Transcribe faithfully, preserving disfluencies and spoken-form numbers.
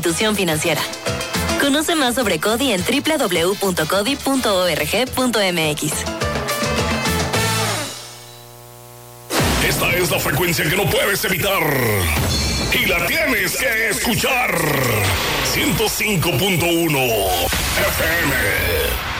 institución financiera. Conoce más sobre CODI en doble u doble u doble u punto codi punto org punto m x. Esta es la frecuencia que no puedes evitar y la tienes que escuchar. ciento cinco punto uno F M.